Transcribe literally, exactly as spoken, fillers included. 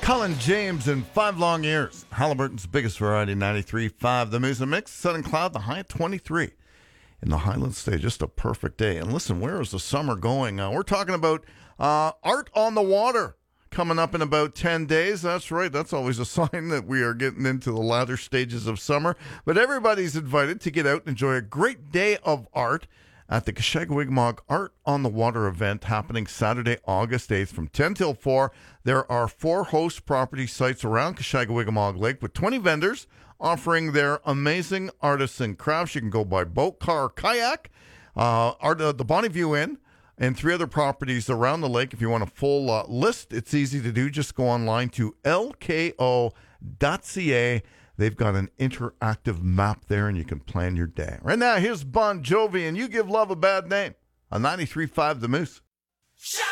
Colin James in five long years. Halliburton's biggest variety, ninety-three point five. The Moose and Mix, sun and cloud, the high at twenty-three. In the Highlands today, just a perfect day. And listen, where is the summer going? Uh, we're talking about uh, Art on the Water coming up in about ten days. That's right. That's always a sign that we are getting into the latter stages of summer. But everybody's invited to get out and enjoy a great day of art at the Kashagawigmog Art on the Water event happening Saturday, August eighth from ten till four. There are four host property sites around Kashagawigmog Lake with twenty vendors offering their amazing artists and crafts. You can go by boat, car, or kayak. Uh, art, uh, the Bonneview Inn and three other properties around the lake. If you want a full uh, list, it's easy to do. Just go online to L K O dot C A. They've got an interactive map there, and you can plan your day. Right now, here's Bon Jovi, and You Give Love a Bad Name on ninety-three point five The Moose.